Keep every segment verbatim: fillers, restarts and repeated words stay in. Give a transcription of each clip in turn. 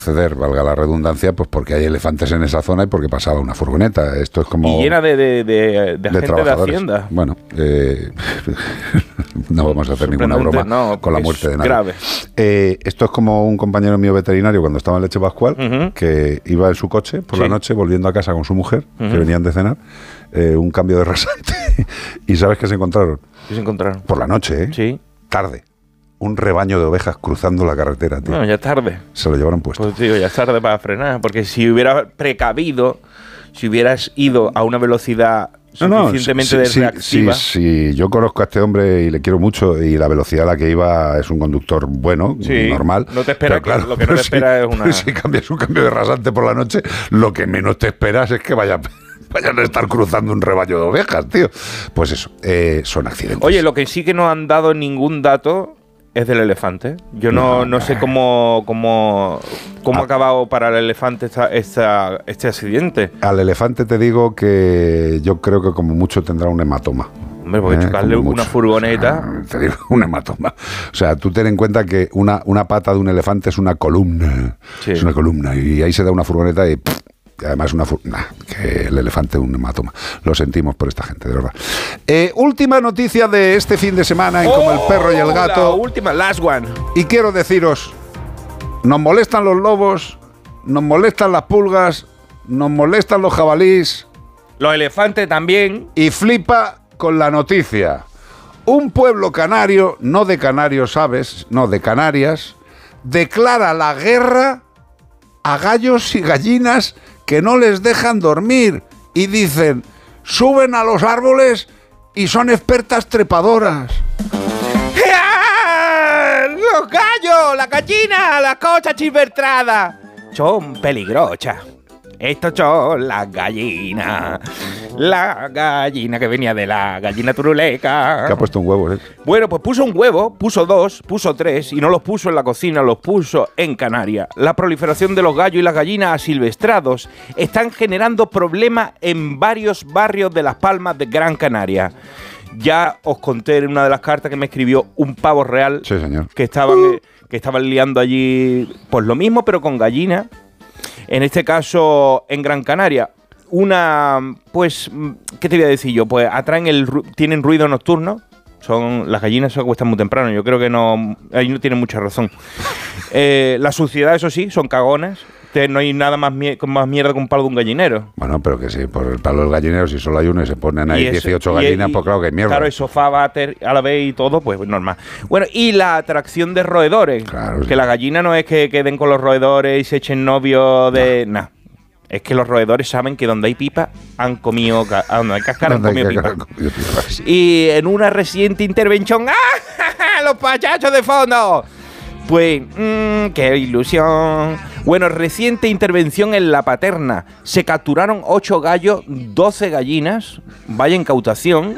acceder, valga la redundancia, pues porque hay elefantes en esa zona y porque pasaba una furgoneta. Esto es como... Y llena de, de, de, de agentes de Hacienda. Bueno, eh, no vamos a hacer ninguna broma no, con la muerte de nadie. Grave. Eh, esto es como un compañero mío veterinario cuando estaba en Leche Pascual, uh-huh. que iba en su coche por sí. la noche volviendo a casa con su mujer, uh-huh. que venían de cenar, eh, un cambio de rasante. ¿Y sabes qué se encontraron? ¿Qué se encontraron? Por la noche, ¿eh? Sí. Tarde. Un rebaño de ovejas cruzando la carretera, tío. Bueno, ya es tarde. Se lo llevaron puesto. Pues tío, ya es tarde para frenar, porque si hubieras precavido, si hubieras ido a una velocidad suficientemente no, no, sí, reactiva... Sí, sí, sí, yo conozco a este hombre y le quiero mucho, y la velocidad a la que iba es un conductor bueno, sí, normal. No te espera, claro, lo que no te espera si, es una... Si cambias un cambio de rasante por la noche, lo que menos te esperas es que vaya... vayan a estar cruzando un rebaño de ovejas, tío. Pues eso, eh, son accidentes. Oye, lo que sí que no han dado ningún dato es del elefante. Yo no, no, no sé cómo cómo, cómo ha acabado para el elefante esta, esta, este accidente. Al elefante te digo que yo creo que como mucho tendrá un hematoma. Hombre, porque eh, chocarle una mucho. furgoneta... O sea, te digo, un hematoma. O sea, tú ten en cuenta que una, una pata de un elefante es una columna. Sí. Es una columna. Y ahí se da una furgoneta y... Pff, y además una nah, que el elefante es un hematoma. Lo sentimos por esta gente, de verdad. Eh, última noticia de este fin de semana en oh, Como el perro y el gato. La última, last one. Y quiero deciros, nos molestan los lobos, nos molestan las pulgas, nos molestan los jabalíes. Los elefantes también. Y flipa con la noticia. Un pueblo canario, no de Canarios, ¿sabes? No, de Canarias, declara la guerra a gallos y gallinas que no les dejan dormir y dicen, suben a los árboles y son expertas trepadoras. Los gallos, la gallina, la cosa chivertrada son peligrosas. Estos son las gallinas. La gallina que venía de la gallina turuleca. Que ha puesto un huevo, ¿eh? Bueno, pues puso un huevo, puso dos, puso tres, y no los puso en la cocina, los puso en Canarias. La proliferación de los gallos y las gallinas asilvestrados están generando problemas en varios barrios de Las Palmas de Gran Canaria. Ya os conté en una de las cartas que me escribió un pavo real. Sí, señor. Que estaban, uh. que estaban liando allí, pues lo mismo, pero con gallinas. En este caso, en Gran Canaria, una, pues, ¿qué te voy a decir yo? Pues atraen el, tienen ruido nocturno. Son, las gallinas se acuestan muy temprano. Yo creo que no, ahí no tienen mucha razón. Eh, la suciedad, eso sí, son cagonas. No hay nada más, mier- con más mierda que un palo de un gallinero. Bueno, pero que sí, por el palo del gallinero, si solo hay uno y se ponen ahí eso, dieciocho gallinas, y, pues claro que hay mierda. Claro, el sofá, váter a la vez y todo, pues normal. Bueno, y la atracción de roedores. Claro, que sí. La gallina no es que queden con los roedores y se echen novio de... No. Nah. Es que los roedores saben que donde hay pipa han comido... Ah, donde hay cáscara han comido pipa. Y en una reciente intervención... ¡Ah! ¡Los pachachos de fondo! Pues, mmm, qué ilusión. Bueno, reciente intervención en La Paterna. Se capturaron ocho gallos, doce gallinas. Vaya incautación.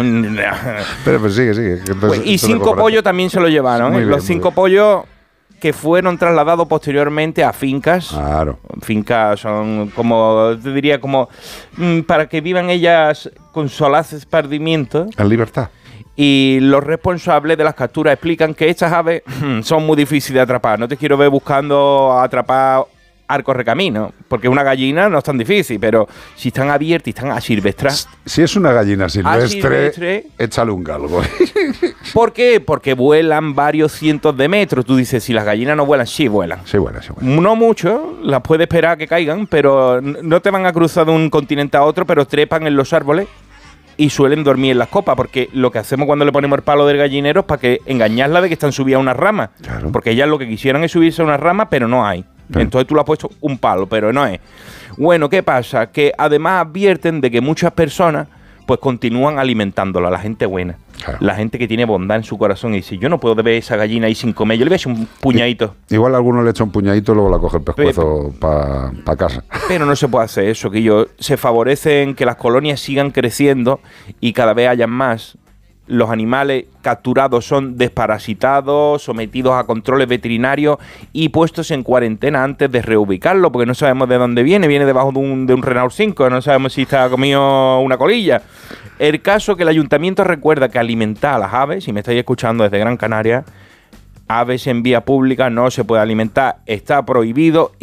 Pero pues sigue, sigue. Entonces, y cinco pollos también se lo llevaron. ¿eh? Bien, Los cinco pollos que fueron trasladados posteriormente a fincas. Claro. Fincas son como, te diría, como mmm, para que vivan ellas con solaz esparcimiento. En libertad. Y los responsables de las capturas explican que estas aves son muy difíciles de atrapar. No te quiero ver buscando atrapar arcos recaminos, porque una gallina no es tan difícil, pero si están abiertas y están asilvestradas... Si es una gallina silvestre, silvestre échale un galgo. ¿Por qué? Porque vuelan varios cientos de metros. Tú dices, si las gallinas no vuelan, sí vuelan. Sí vuelan, sí vuelan. No mucho, las puedes esperar a que caigan, pero no te van a cruzar de un continente a otro, pero trepan en los árboles y suelen dormir en las copas, porque lo que hacemos cuando le ponemos el palo del gallinero es para que engañarla de que están subidas a una rama. Claro. Porque ellas lo que quisieran es subirse a una rama, pero no hay. Sí. Entonces tú le has puesto un palo, pero no es. Bueno, ¿qué pasa? Que además advierten de que muchas personas pues continúan alimentándola, la gente buena. Claro. La gente que tiene bondad en su corazón y dice, yo no puedo ver esa gallina ahí sin comer, yo le voy a echar un puñadito. I, igual alguno le echa un puñadito y luego la coge el pescuezo para pa casa. Pero no se puede hacer eso, que yo se favorecen que las colonias sigan creciendo y cada vez hayan más. Los animales capturados son desparasitados, sometidos a controles veterinarios y puestos en cuarentena antes de reubicarlo, porque no sabemos de dónde viene. Viene debajo de un, de un Renault cinco, no sabemos si está comido una colilla. El caso que el ayuntamiento recuerda que alimentar a las aves, si me estáis escuchando desde Gran Canaria, aves en vía pública no se puede alimentar, está prohibido.